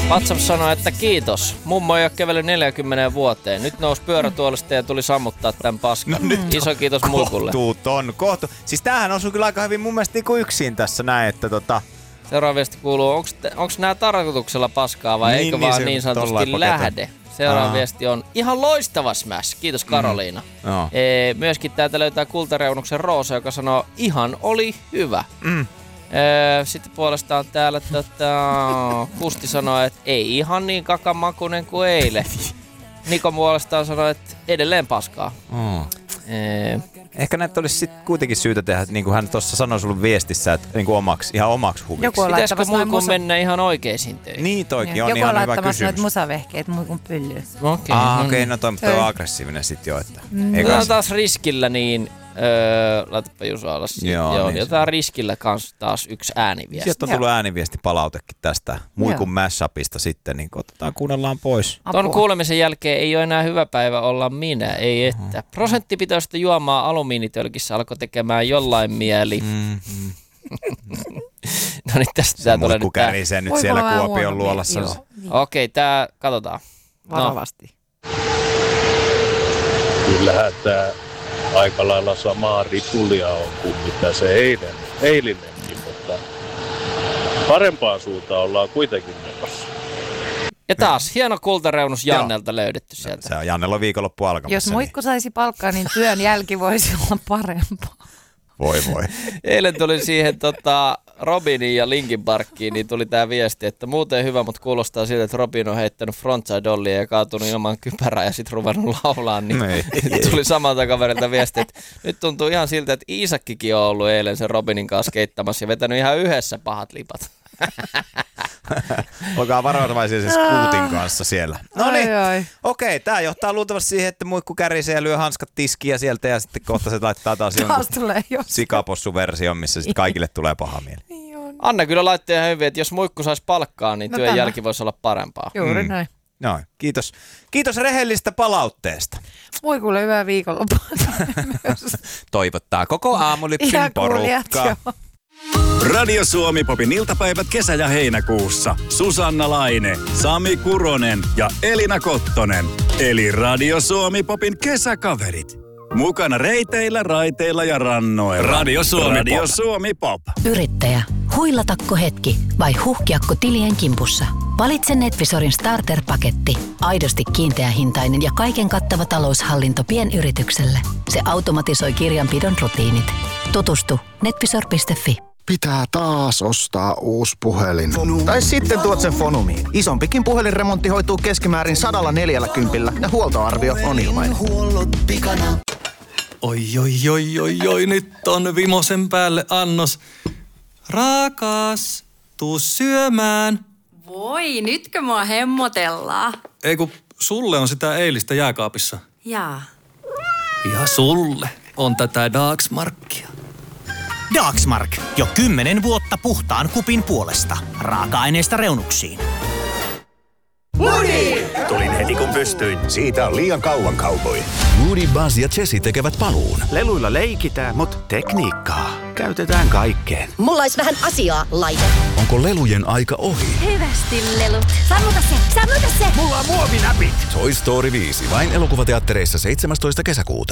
WhatsApp sanoi, että kiitos. Mummo ei ole kävellyt 40 vuoteen. Nyt nousi pyörätuolista ja tuli sammuttaa tämän paskan. No iso kiitos Mulkulle. Kohtuuton. Siis tämähän osui kyllä aika hyvin mun mielestä niinku yksin tässä näin, että Seuraava viesti kuuluu, onko nämä tarkoituksella paskaa vai eikö vaan niin sanotusti lähde? Seuraava viesti on ihan loistava smash. Kiitos Karoliina. Myöskin täältä löytää Kultareunuksen Roosa, joka sanoo, ihan oli hyvä. Sitten puolestaan täällä Kusti sanoi, että ei ihan niin kakamakunen kuin eilen. Niko puolestaan sanoi, että edelleen paskaa. Ehkä näitä olisi sitten kuitenkin syytä tehdä, niin kuin hän tuossa sanoi sulle viestissä, että niin kuin ihan omaksi huviksi. Pitäisikö Muikun mennä ihan oikeisiin töihin? Niin toikin on ihan hyvä kysymys. Joku on laittamassa noita musavehkeet Muikun pyllyyn. Okei, no toi on aggressiivinen sitten jo. Että on taas riskillä niin, laitapa Juso alas. Joo, niin jotain riskillä kanssa taas yksi ääniviesti. Sieltä on tullut ääniviestipalautekin tästä Muikun mashupista sitten, niin kuunnellaan pois. Tuon kuulemisen jälkeen ei ole enää hyvä päivä olla minä, ei että. Prosenttipitoista juomaa alumiinitölkissä alkoi tekemään jollain mieli. No niin, tästä tää tulee nyt kärisee nyt siellä Kuopion luolassa. Okei, tää katsotaan. Varovasti. Kyllähän tää aika lailla samaa ripulia on kuin mitä se eilinenkin, mutta parempaan suuntaan ollaan kuitenkin menossa. Ja taas hieno kultareunus Jannelta löydetty sieltä. Se on Jannella viikonloppu alkamassa. Jos Muikku saisi palkkaa, niin työn jälki voisi olla parempaa. Voi. Eilen tuli siihen Robinin ja Linkin Parkkiin, niin tuli tää viesti, että muuten hyvä, mutta kuulostaa siltä, että Robin on heittänyt frontside-dollia ja kaatunut ilman kypärää ja sit ruvennut laulaa. Niin tuli samalta kaverilta viesti, että nyt tuntuu ihan siltä, että Iisakkikin on ollut eilen sen Robinin kanssa keittämässä ja vetänyt ihan yhdessä pahat lipat. Olkaa varovaisia siis Skuutin kanssa siellä. No niin, okei, tää johtaa luultavasti siihen, että Muikku kärisee ja lyö hanskat tiskiä sieltä ja sitten kohta se laittaa taas jonkun sikapossuversion, missä sitten kaikille tulee paha mieli. Anna kyllä laittaa ihan hyvin, että jos Muikku saisi palkkaa, niin työn jälki voisi olla parempaa. Juuri näin. No, kiitos rehellistä palautteesta. Muikulle hyvää viikonloppua. Toivottaa koko Aamulypsin porukka. Radio Suomi Popin iltapäivät kesä- ja heinäkuussa. Susanna Laine, Sami Kuronen ja Elina Kottonen. Eli Radio Suomi Popin kesäkaverit. Mukana reiteillä, raiteilla ja rannoilla. Radio Suomi Pop. Yrittäjä, huilatako hetki vai huhkiakko tilien kimpussa? Valitse Netvisorin starter-paketti. Aidosti kiinteähintainen ja kaiken kattava taloushallinto pienyritykselle. Se automatisoi kirjanpidon rutiinit. Tutustu netvisor.fi. Pitää taas ostaa uusi puhelin. Tai sitten tuot sen Fonumiin. Isompikin puhelinremontti hoituu keskimäärin 140 ja huoltoarvio on ilmainen. Oi, nyt on vimosen päälle annos. Rakas, tuu syömään. Voi, nytkö mua hemmotellaan? Ei kun sulle on sitä eilistä jääkaapissa. Jaa. Ja sulle on tätä Dagsmarkia. Dagsmark. Jo 10 vuotta puhtaan kupin puolesta. Raaka-aineista reunuksiin. Woody! Tulin heti kun pystyin. Siitä on liian kauan cowboy. Woody, Buzz ja Jessie tekevät paluun. Leluilla leikitään, mutta tekniikkaa käytetään kaikkeen. Mulla olisi vähän asiaa, laite. Onko lelujen aika ohi? Hyvästi, lelut. Sammuta se! Mulla on muovinäpit. Toy Story 5. Vain elokuvateattereissa 17. kesäkuuta.